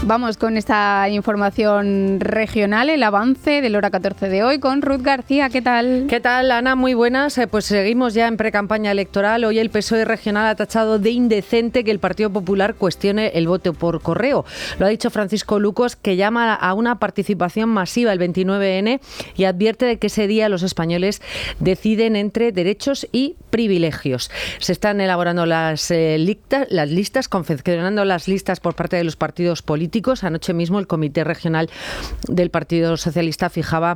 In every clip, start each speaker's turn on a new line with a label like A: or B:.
A: Vamos con esta información regional, el avance del hora 14 de hoy con Ruth García. ¿Qué tal?
B: ¿Qué tal, Ana? Muy buenas. Pues seguimos ya en precampaña electoral. Hoy el PSOE regional ha tachado de indecente que el Partido Popular cuestione el voto por correo. Lo ha dicho Francisco Lucos, que llama a una participación masiva el 29N y advierte de que ese día los españoles deciden entre derechos y privilegios. Se están elaborando las listas, confeccionando las listas por parte de los partidos políticos. Anoche mismo el Comité Regional del Partido Socialista fijaba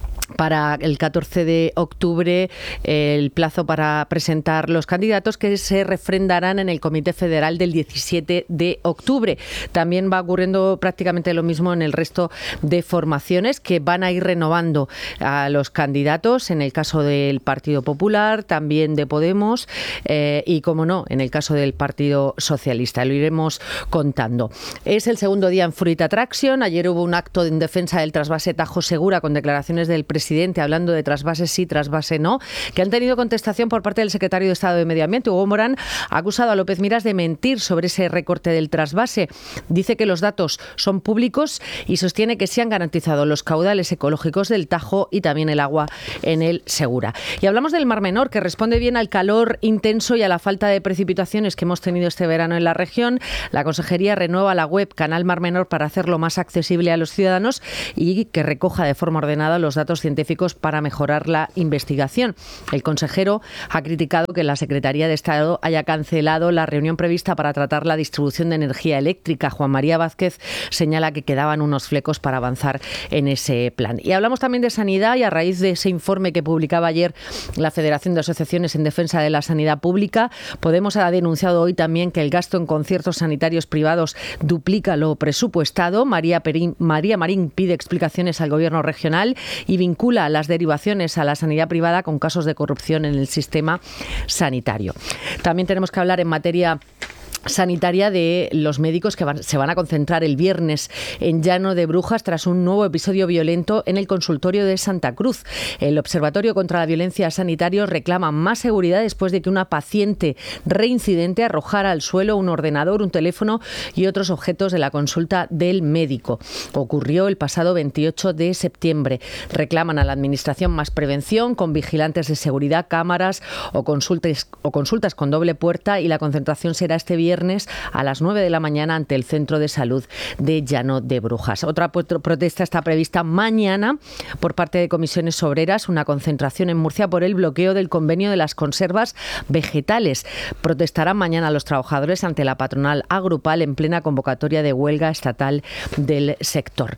B: para el 14 de octubre el plazo para presentar los candidatos, que se refrendarán en el Comité Federal del 17 de octubre. También va ocurriendo prácticamente lo mismo en el resto de formaciones, que van a ir renovando a los candidatos, en el caso del Partido Popular, también de Podemos y, como no, en el caso del Partido Socialista. Lo iremos contando. Es el segundo día en Fruit Attraction. Ayer hubo un acto en defensa del trasvase Tajo Segura con declaraciones del presidente hablando de trasvase sí, trasvase no, que han tenido contestación por parte del secretario de Estado de Medio Ambiente, Hugo Morán. Ha acusado a López Miras de mentir sobre ese recorte del trasvase. Dice que los datos son públicos y sostiene que se han garantizado los caudales ecológicos del Tajo y también el agua en el Segura. Y hablamos del Mar Menor, que responde bien al calor intenso y a la falta de precipitaciones que hemos tenido este verano en la región. La Consejería renueva la web Canal Mar Menor para hacerlo más accesible a los ciudadanos y que recoja de forma ordenada los datos científicos para mejorar la investigación. El consejero ha criticado que la Secretaría de Estado haya cancelado la reunión prevista para tratar la distribución de energía eléctrica. Juan María Vázquez señala que quedaban unos flecos para avanzar en ese plan. Y hablamos también de sanidad, y a raíz de ese informe que publicaba ayer la Federación de Asociaciones en Defensa de la Sanidad Pública, Podemos ha denunciado hoy también que el gasto en conciertos sanitarios privados duplica lo presupuestado. María Marín pide explicaciones al Gobierno regional y vincula las derivaciones a la sanidad privada con casos de corrupción en el sistema sanitario. También tenemos que hablar en materia sanitaria de los médicos que se van a concentrar el viernes en Llano de Brujas tras un nuevo episodio violento en el consultorio de Santa Cruz. El Observatorio contra la Violencia Sanitaria reclama más seguridad después de que una paciente reincidente arrojara al suelo un ordenador, un teléfono y otros objetos de la consulta del médico. Ocurrió el pasado 28 de septiembre. Reclaman a la Administración más prevención con vigilantes de seguridad, cámaras o consultas con doble puerta, y la concentración será este viernes a las 9 de la mañana ante el Centro de Salud de Llano de Brujas. Otra protesta está prevista mañana por parte de comisiones obreras, una concentración en Murcia por el bloqueo del convenio de las conservas vegetales. Protestarán mañana los trabajadores ante la patronal agrupal en plena convocatoria de huelga estatal del sector.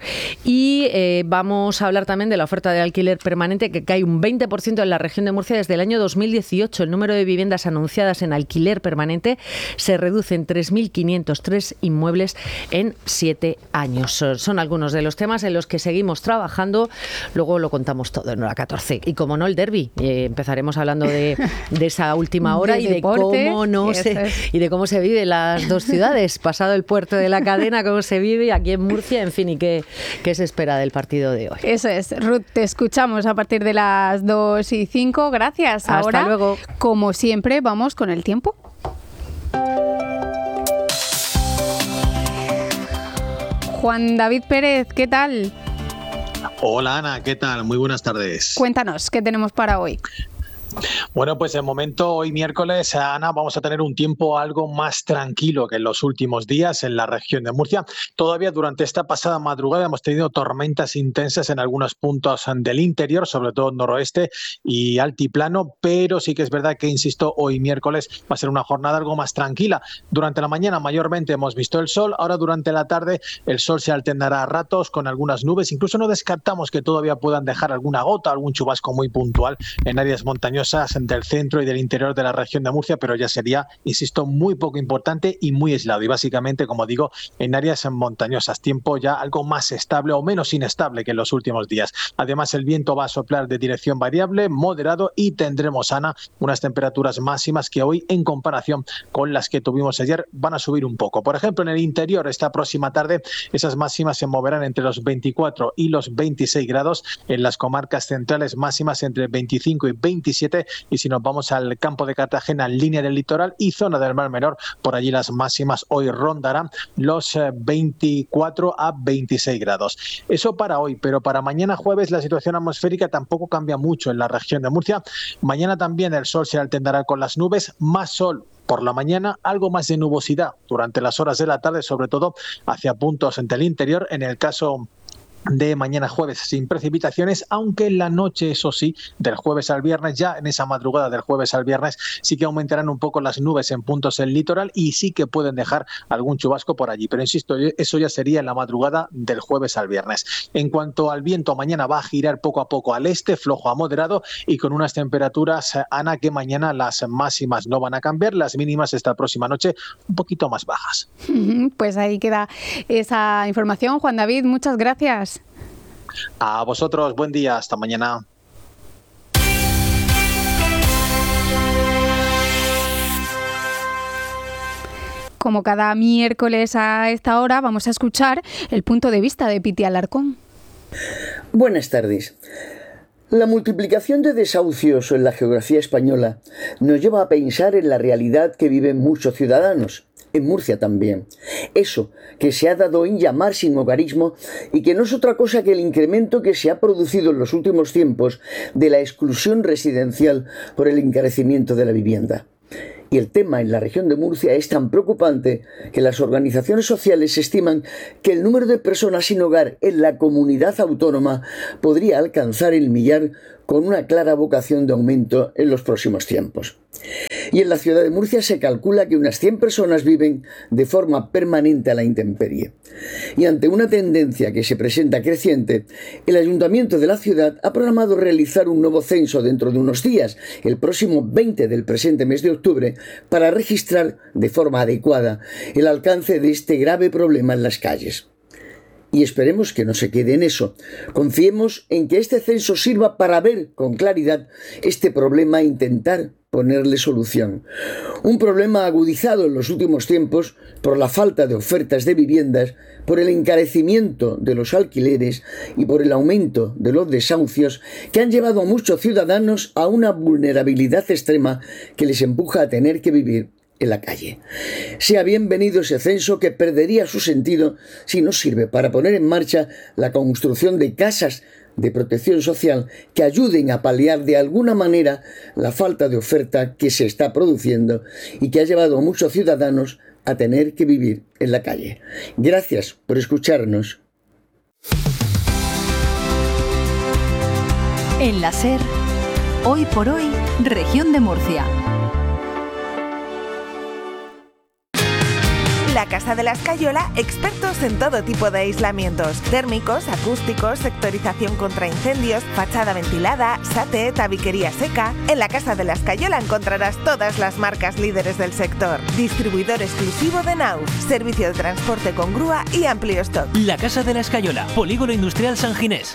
B: Y vamos a hablar también de la oferta de alquiler permanente, que cae un 20% en la región de Murcia desde el año 2018. El número de viviendas anunciadas en alquiler permanente se reduce en 3.503 inmuebles en 7 años. Son algunos de los temas en los que seguimos trabajando. Luego lo contamos todo en hora 14. Y como no, el derbi. Empezaremos hablando de esa última hora y deporte, de cómo se vive las dos ciudades. Pasado el puerto de la cadena, cómo se vive aquí en Murcia, en fin, y qué se espera del partido de hoy.
A: Eso es. Ruth, te escuchamos a partir de las 2:05. Gracias.
B: Hasta
A: ahora,
B: luego.
A: Como siempre, vamos con el tiempo. Juan David Pérez, ¿qué tal?
C: Hola Ana, ¿qué tal? Muy buenas tardes.
A: Cuéntanos, ¿qué tenemos para hoy?
C: Bueno, pues de momento hoy miércoles, Ana, vamos a tener un tiempo algo más tranquilo que en los últimos días en la región de Murcia. Todavía durante esta pasada madrugada hemos tenido tormentas intensas en algunos puntos del interior, sobre todo noroeste y altiplano, pero sí que es verdad que, insisto, hoy miércoles va a ser una jornada algo más tranquila. Durante la mañana mayormente hemos visto el sol, ahora durante la tarde el sol se alternará a ratos con algunas nubes, incluso no descartamos que todavía puedan dejar alguna gota, algún chubasco muy puntual en áreas montañosas del centro y del interior de la región de Murcia, pero ya sería, insisto, muy poco importante y muy aislado, y básicamente, como digo, en áreas montañosas. Tiempo ya algo más estable o menos inestable que en los últimos días. Además, el viento va a soplar de dirección variable, moderado, y tendremos, Ana, unas temperaturas máximas que hoy, en comparación con las que tuvimos ayer, van a subir un poco. Por ejemplo, en el interior, esta próxima tarde, esas máximas se moverán entre los 24 y los 26 grados. En las comarcas centrales, máximas entre 25 y 27 17, y si nos vamos al campo de Cartagena, línea del litoral y zona del Mar Menor, por allí las máximas hoy rondarán los 24 a 26 grados. Eso para hoy, pero para mañana jueves la situación atmosférica tampoco cambia mucho en la región de Murcia. Mañana también el sol se alternará con las nubes, más sol por la mañana, algo más de nubosidad durante las horas de la tarde, sobre todo hacia puntos del interior. En el caso de mañana jueves sin precipitaciones, aunque en la noche, eso sí, del jueves al viernes, ya en esa madrugada del jueves al viernes, sí que aumentarán un poco las nubes en puntos del litoral y sí que pueden dejar algún chubasco por allí. Pero insisto, eso ya sería en la madrugada del jueves al viernes. En cuanto al viento, mañana va a girar poco a poco al este, flojo a moderado y con unas temperaturas, Ana, que mañana las máximas no van a cambiar, las mínimas esta próxima noche un poquito más bajas.
A: Pues ahí queda esa información. Juan David, muchas gracias.
C: A vosotros, buen día, hasta mañana.
A: Como cada miércoles a esta hora, vamos a escuchar el punto de vista de Piti Alarcón.
D: Buenas tardes. La multiplicación de desahucios en la geografía española nos lleva a pensar en la realidad que viven muchos ciudadanos. En Murcia también. Eso que se ha dado en llamar sinhogarismo y que no es otra cosa que el incremento que se ha producido en los últimos tiempos de la exclusión residencial por el encarecimiento de la vivienda. Y el tema en la región de Murcia es tan preocupante que las organizaciones sociales estiman que el número de personas sin hogar en la comunidad autónoma podría alcanzar el millar, con una clara vocación de aumento en los próximos tiempos. Y en la ciudad de Murcia se calcula que unas 100 personas viven de forma permanente a la intemperie. Y ante una tendencia que se presenta creciente, el Ayuntamiento de la ciudad ha programado realizar un nuevo censo dentro de unos días, el próximo 20 del presente mes de octubre, para registrar de forma adecuada el alcance de este grave problema en las calles. Y esperemos que no se quede en eso. Confiemos en que este censo sirva para ver con claridad este problema e intentar ponerle solución. Un problema agudizado en los últimos tiempos por la falta de ofertas de viviendas, por el encarecimiento de los alquileres y por el aumento de los desahucios que han llevado a muchos ciudadanos a una vulnerabilidad extrema que les empuja a tener que vivir en la calle. Sea bienvenido ese censo que perdería su sentido si no sirve para poner en marcha la construcción de casas de protección social que ayuden a paliar de alguna manera la falta de oferta que se está produciendo y que ha llevado a muchos ciudadanos a tener que vivir en la calle. Gracias por escucharnos.
E: En la SER, hoy por hoy, Región de Murcia.
F: La Casa de la Escayola, expertos en todo tipo de aislamientos, térmicos, acústicos, sectorización contra incendios, fachada ventilada, SATE, tabiquería seca. En la Casa de la Escayola encontrarás todas las marcas líderes del sector. Distribuidor exclusivo de Naus, servicio de transporte con grúa y amplio stock.
G: La Casa de la Escayola, Polígono Industrial San Ginés.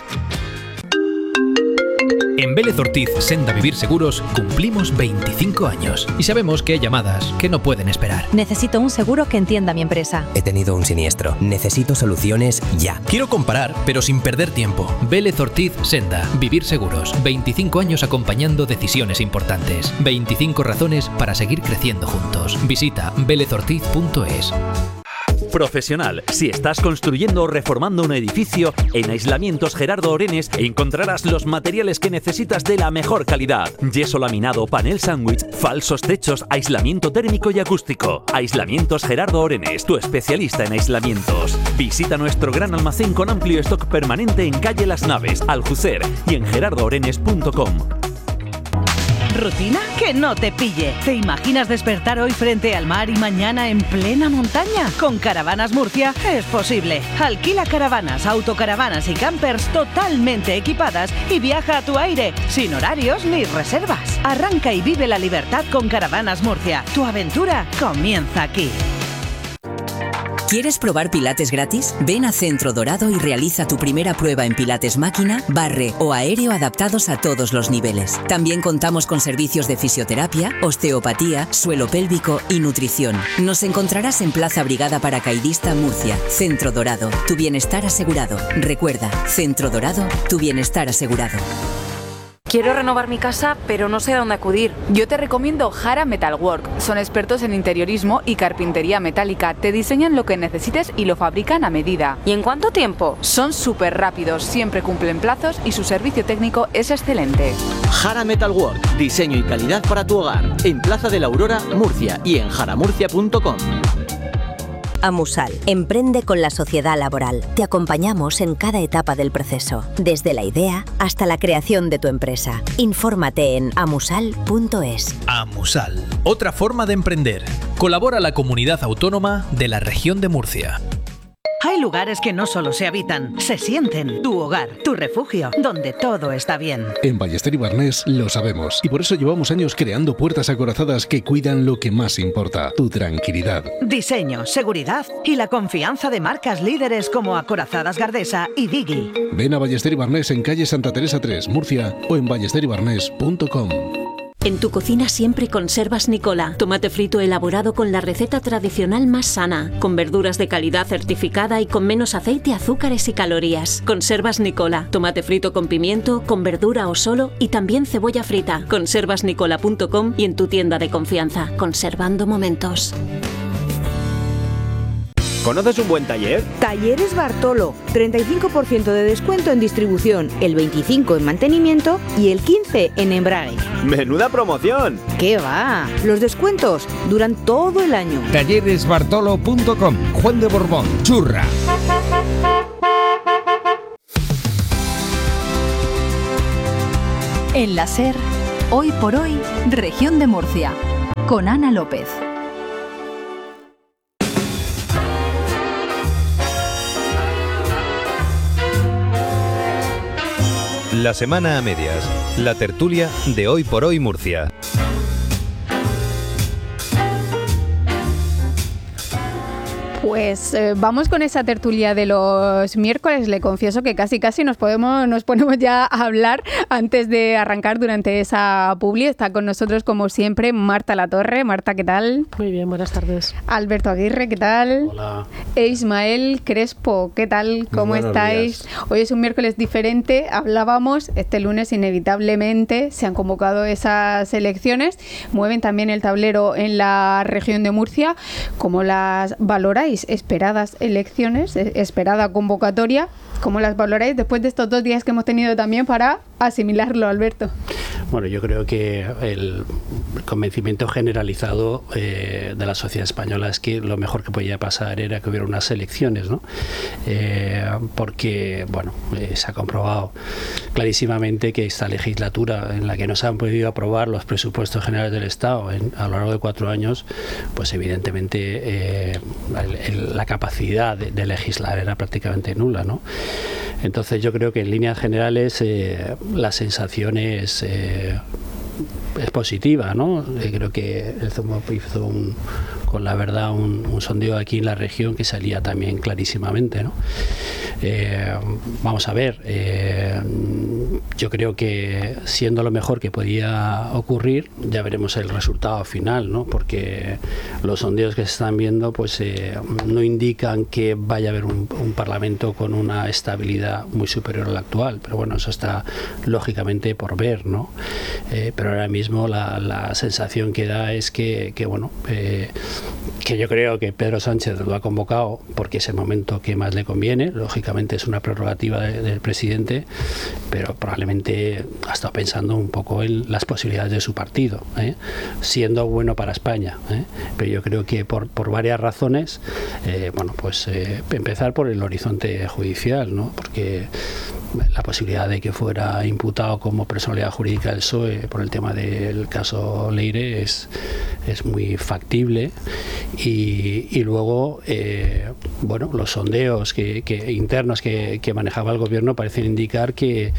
G: En Vélez Ortiz Senda Vivir Seguros cumplimos 25 años y sabemos que hay llamadas que no pueden esperar.
H: Necesito un seguro que entienda mi empresa.
I: He tenido un siniestro. Necesito soluciones ya.
G: Quiero comparar, pero sin perder tiempo. Vélez Ortiz Senda Vivir Seguros. 25 años acompañando decisiones importantes. 25 razones para seguir creciendo juntos. Visita velezortiz.es.
J: Profesional. Si estás construyendo o reformando un edificio, en Aislamientos Gerardo Orenes encontrarás los materiales que necesitas de la mejor calidad. Yeso laminado, panel sándwich, falsos techos, aislamiento térmico y acústico. Aislamientos Gerardo Orenes, tu especialista en aislamientos. Visita nuestro gran almacén con amplio stock permanente en calle Las Naves, Aljucer y en gerardoorenes.com.
K: ¿Rutina? Que no te pille. ¿Te imaginas despertar hoy frente al mar y mañana en plena montaña? Con Caravanas Murcia es posible. Alquila caravanas, autocaravanas y campers totalmente equipadas y viaja a tu aire, sin horarios ni reservas. Arranca y vive la libertad con Caravanas Murcia. Tu aventura comienza aquí.
L: ¿Quieres probar pilates gratis? Ven a Centro Dorado y realiza tu primera prueba en pilates máquina, barre o aéreo adaptados a todos los niveles. También contamos con servicios de fisioterapia, osteopatía, suelo pélvico y nutrición. Nos encontrarás en Plaza Brigada Paracaidista Murcia. Centro Dorado, tu bienestar asegurado. Recuerda, Centro Dorado, tu bienestar asegurado.
M: Quiero renovar mi casa, pero no sé a dónde acudir.
N: Yo te recomiendo Jara Metalwork. Son expertos en interiorismo y carpintería metálica. Te diseñan lo que necesites y lo fabrican a medida.
M: ¿Y en cuánto tiempo?
N: Son súper rápidos, siempre cumplen plazos y su servicio técnico es excelente.
O: Jara Metalwork, diseño y calidad para tu hogar. En Plaza de la Aurora, Murcia y en jaramurcia.com.
P: Amusal, emprende con la sociedad laboral. Te acompañamos en cada etapa del proceso, desde la idea hasta la creación de tu empresa. Infórmate en amusal.es.
G: Amusal, otra forma de emprender. Colabora la Comunidad Autónoma de la Región de Murcia.
K: Hay lugares que no solo se habitan, se sienten. Tu hogar, tu refugio, donde todo está bien.
Q: En Ballester y Barnés lo sabemos y por eso llevamos años creando puertas acorazadas que cuidan lo que más importa, tu tranquilidad.
K: Diseño, seguridad y la confianza de marcas líderes como Acorazadas Gardesa y Digi.
Q: Ven a Ballester y Barnés en calle Santa Teresa 3, Murcia o en ballesteribarnés.com.
R: En tu cocina siempre conservas Nicola, tomate frito elaborado con la receta tradicional más sana, con verduras de calidad certificada y con menos aceite, azúcares y calorías. Conservas Nicola, tomate frito con pimiento, con verdura o solo y también cebolla frita. Conservasnicola.com y en tu tienda de confianza, conservando momentos.
S: ¿Conoces un buen taller?
T: Talleres Bartolo, 35% de descuento en distribución, el 25% en mantenimiento y el 15% en embrague.
S: ¡Menuda promoción!
T: ¿Qué va? Los descuentos duran todo el año.
U: Talleresbartolo.com, Juan de Borbón, Churra.
E: En la SER, hoy por hoy, Región de Murcia, con Ana López.
V: La semana a medias, la tertulia de Hoy por Hoy Murcia.
A: Pues vamos con esa tertulia de los miércoles. Le confieso que casi nos ponemos ya a hablar antes de arrancar durante esa publi. Está con nosotros, como siempre, Marta Latorre. Marta, ¿qué tal?
W: Muy bien, buenas tardes.
A: Alberto Aguirre, ¿qué tal?
X: Hola.
A: E Ismael Crespo, ¿qué tal? ¿Cómo estáis? Días. Hoy es un miércoles diferente. Hablábamos, este lunes inevitablemente se han convocado esas elecciones. Mueven también el tablero en la región de Murcia. ¿Cómo las valoráis? Esperadas elecciones, esperada convocatoria, ¿cómo las valoráis después de estos 2 días que hemos tenido también para asimilarlo, Alberto?
X: Bueno, yo creo que el convencimiento generalizado de la sociedad española es que lo mejor que podía pasar era que hubiera unas elecciones, ¿no? Porque, bueno, se ha comprobado clarísimamente que esta legislatura en la que no se han podido aprobar los presupuestos generales del Estado a lo largo de 4 años, pues evidentemente la capacidad de legislar era prácticamente nula, ¿no? Entonces yo creo que en líneas generales la sensación es positiva, ¿no? Creo que el ZUMOP hizo con la verdad un sondeo aquí en la región que salía también clarísimamente, ¿no? Vamos a ver, yo creo que siendo lo mejor que podía ocurrir, ya veremos el resultado final, ¿no? Porque los sondeos que se están viendo pues no indican que vaya a haber un Parlamento con una estabilidad muy superior a la actual, pero bueno, eso está lógicamente por ver, ¿no? Pero ahora mismo la sensación que da es que bueno, que yo creo que Pedro Sánchez lo ha convocado porque es el momento que más le conviene. Lógicamente es una prerrogativa del presidente, pero probablemente ha estado pensando un poco en las posibilidades de su partido, siendo bueno para España, pero yo creo que por varias razones, bueno, pues empezar por el horizonte judicial, ¿no? Porque la posibilidad de que fuera imputado como personalidad jurídica del PSOE por el tema del caso Leire es muy factible, y luego bueno, los sondeos internos que manejaba el gobierno parecen indicar que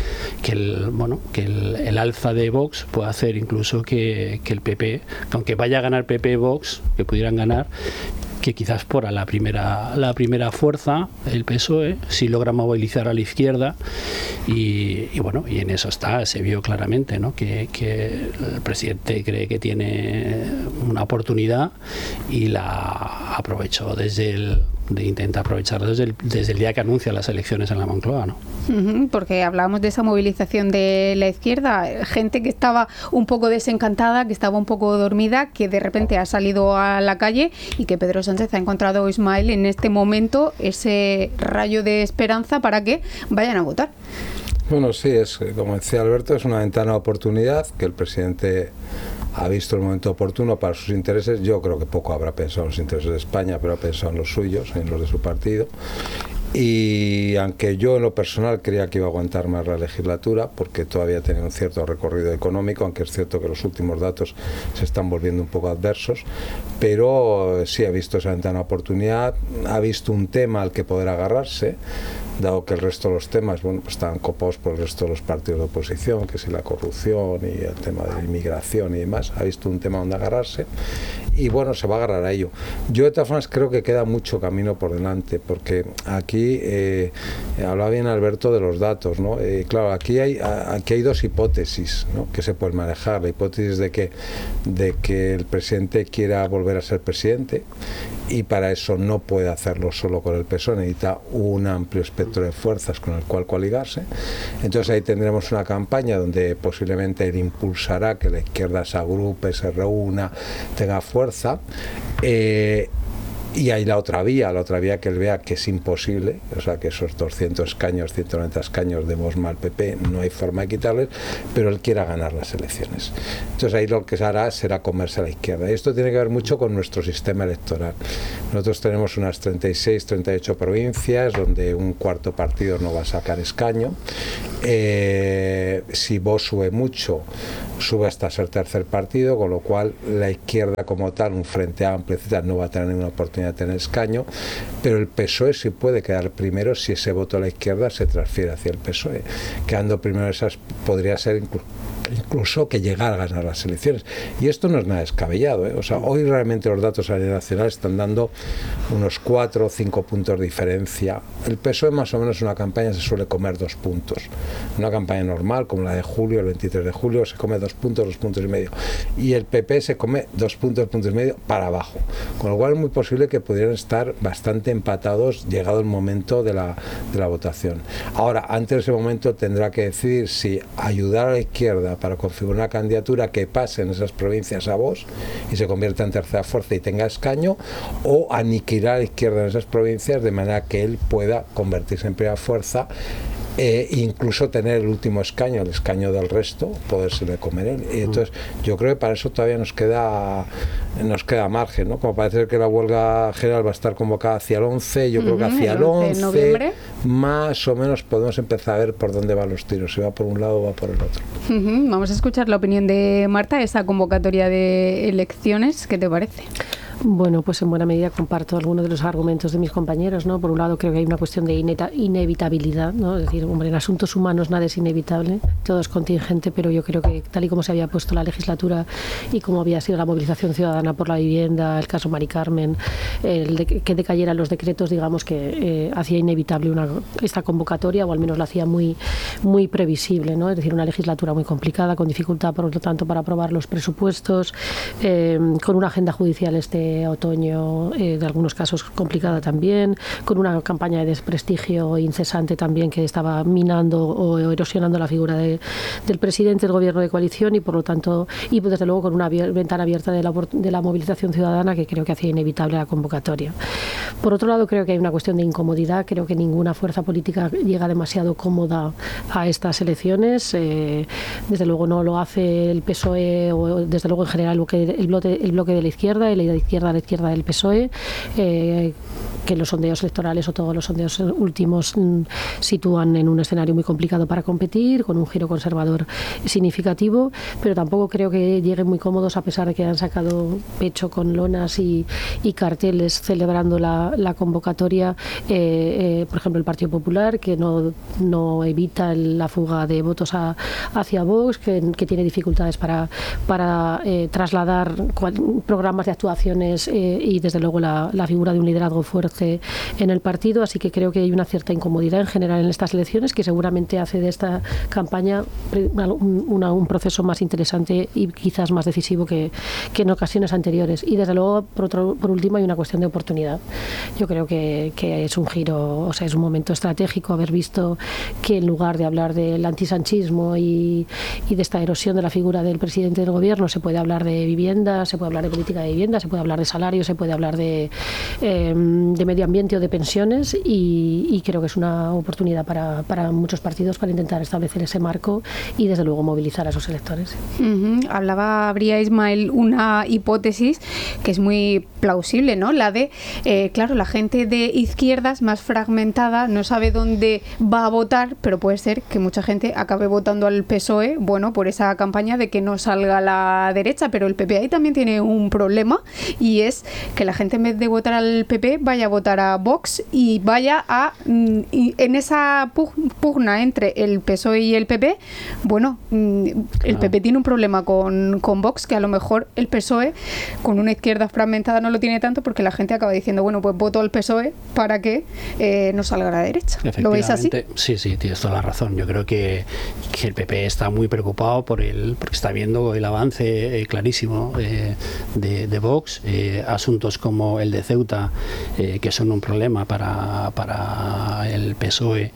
X: el alza de Vox puede hacer incluso que el PP, aunque vaya a ganar PP Vox, que pudieran ganar, que quizás por la primera fuerza, el PSOE, sí logra movilizar a la izquierda, y bueno, y en eso se vio claramente, ¿no? que el presidente cree que tiene una oportunidad y la aprovechó desde de intentar aprovecharlo desde el día que anuncia las elecciones en la Moncloa, ¿no?
A: Porque hablábamos de esa movilización de la izquierda, gente que estaba un poco desencantada, que estaba un poco dormida, que de repente ha salido a la calle y que Pedro Sánchez ha encontrado, Ismael, en este momento ese rayo de esperanza para que vayan a votar.
B: Bueno, sí, es como decía Alberto, es una ventana de oportunidad que el presidente ha visto el momento oportuno para sus intereses. Yo creo que poco habrá pensado en los intereses de España, pero ha pensado en los suyos, en los de su partido. Y aunque yo en lo personal creía que iba a aguantar más la legislatura, porque todavía tenía un cierto recorrido económico, aunque es cierto que los últimos datos se están volviendo un poco adversos, pero sí ha visto esa ventana de oportunidad, ha visto un tema al que poder agarrarse, dado que el resto de los temas, bueno, pues estaban copados por el resto de los partidos de oposición, que si la corrupción y el tema de la inmigración y demás, ha visto un tema donde agarrarse y bueno, se va a agarrar a ello. Yo de todas formas creo que queda mucho camino por delante, porque aquí hablaba bien Alberto de los datos, ¿no? Claro, aquí hay dos hipótesis, ¿no?, que se pueden manejar. La hipótesis de que el presidente quiera volver a ser presidente y para eso no puede hacerlo solo con el PSOE, necesita un amplio espectro de fuerzas con el cual coaligarse. Entonces ahí tendremos una campaña donde posiblemente él impulsará que la izquierda se agrupe, se reúna, tenga fuerza. Y hay la otra vía que él vea que es imposible, o sea, que esos 200 escaños, 190 escaños de Mosma al PP no hay forma de quitarles, pero él quiera ganar las elecciones. Entonces ahí lo que se hará será comerse a la izquierda. Y esto tiene que ver mucho con nuestro sistema electoral. Nosotros tenemos unas 36, 38 provincias donde un cuarto partido no va a sacar escaño. Si Vox sube mucho, sube hasta ser tercer partido, con lo cual la izquierda como tal, un frente amplio, etcétera, no va a tener ninguna oportunidad de tener escaño, pero el PSOE sí puede quedar primero si ese voto a la izquierda se transfiere hacia el PSOE. Quedando primero esas podría ser incluso que llegara a ganar las elecciones. Y esto no es nada descabellado, ¿eh? O sea, hoy realmente los datos a nivel nacional están dando unos 4 o 5 puntos de diferencia. El PSOE más o menos en una campaña se suele comer 2 puntos. Una campaña normal, como la de julio, el 23 de julio, se come 2 puntos, 2 puntos y medio. Y el PP se come 2 puntos, puntos y medio para abajo. Con lo cual es muy posible que pudieran estar bastante empatados llegado el momento de la votación. Ahora, antes de ese momento tendrá que decidir si ayudar a la izquierda para configurar una candidatura que pase en esas provincias a Vox y se convierta en tercera fuerza y tenga escaño, o aniquilar a la izquierda en esas provincias de manera que él pueda convertirse en primera fuerza incluso tener el último escaño, el escaño del resto, podérselo comer él. Y entonces yo creo que para eso todavía nos queda margen, ¿no? Como parece que la huelga general va a estar convocada hacia el 11, yo creo que hacia el 11 de noviembre más o menos podemos empezar a ver por dónde van los tiros, si va por un lado o va por el otro.
A: Vamos a escuchar la opinión de Marta, esa convocatoria de elecciones, ¿qué te parece?
C: Bueno, pues en buena medida comparto algunos de los argumentos de mis compañeros, ¿no? Por un lado creo que hay una cuestión de inevitabilidad, ¿no? Es decir, hombre, en asuntos humanos nada es inevitable, todo es contingente, pero yo creo que tal y como se había puesto la legislatura y como había sido la movilización ciudadana por la vivienda, el caso Mari Carmen, que decayeran los decretos, digamos que hacía inevitable esta convocatoria, o al menos la hacía muy, muy previsible, ¿no? Es decir, una legislatura muy complicada, con dificultad por lo tanto para aprobar los presupuestos, con una agenda judicial otoño, de algunos casos complicada también, con una campaña de desprestigio incesante también que estaba minando o erosionando la figura del presidente del gobierno de coalición y por lo tanto, y desde luego con una ventana abierta de la movilización ciudadana que creo que hacía inevitable la convocatoria. Por otro lado, creo que hay una cuestión de incomodidad, creo que ninguna fuerza política llega demasiado cómoda a estas elecciones, desde luego no lo hace el PSOE o desde luego en general el bloque de la izquierda y la izquierda a la izquierda del PSOE, que los sondeos electorales o todos los sondeos últimos sitúan en un escenario muy complicado para competir, con un giro conservador significativo, pero tampoco creo que lleguen muy cómodos a pesar de que han sacado pecho con lonas y carteles celebrando la convocatoria, por ejemplo el Partido Popular, que no evita la fuga de votos hacia Vox, que tiene dificultades para trasladar programas de actuaciones elecciones y desde luego la figura de un liderazgo fuerte en el partido, así que creo que hay una cierta incomodidad en general en estas elecciones que seguramente hace de esta campaña un proceso más interesante y quizás más decisivo que en ocasiones anteriores. Y desde luego, por último, hay una cuestión de oportunidad. Yo creo que es un giro, o sea, es un momento estratégico haber visto que en lugar de hablar del antisanchismo y de esta erosión de la figura del presidente del gobierno, se puede hablar de vivienda, se puede hablar de política de vivienda, se puede hablar de salarios, se puede hablar de medio ambiente o de pensiones, y creo que es una oportunidad para muchos partidos para intentar establecer ese marco y desde luego movilizar a sus electores.
A: Habría Ismael una hipótesis que es muy plausible, ¿no? La de, claro, la gente de izquierdas más fragmentada no sabe dónde va a votar, pero puede ser que mucha gente acabe votando al PSOE, bueno, por esa campaña de que no salga la derecha, pero el PP ahí también tiene un problema, y es que la gente, en vez de votar al PP, vaya a votar a Vox y vaya en esa pugna entre el PSOE y el PP, bueno, el PP tiene un problema con Vox, que a lo mejor el PSOE con una izquierda fragmentada no lo tiene tanto, porque la gente acaba diciendo, bueno, pues voto al PSOE para que no salga a la derecha. ¿Lo veis así?
X: Sí, tienes toda la razón. Yo creo que el PP está muy preocupado porque está viendo el avance clarísimo de Vox, asuntos como el de Ceuta, que son un problema para el PSOE.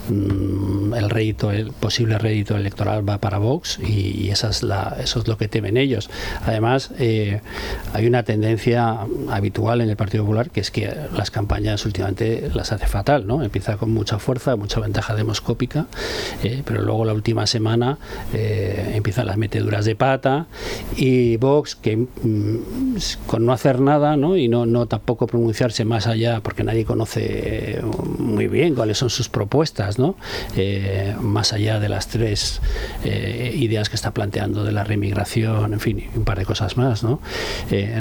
X: El posible rédito electoral va para Vox, y eso es lo que temen ellos. Además, hay una tendencia habitual en el Partido Popular, que es que las campañas últimamente las hace fatal, ¿no? Empieza con mucha fuerza, mucha ventaja demoscópica, pero luego la última semana empiezan las meteduras de pata, y Vox, que con no hacer nada, ¿no? Y no tampoco pronunciarse más allá, porque nadie conoce muy bien cuáles son sus propuestas, ¿no? Más allá de las tres ideas que está planteando de la remigración, en fin, un par de cosas más, ¿no?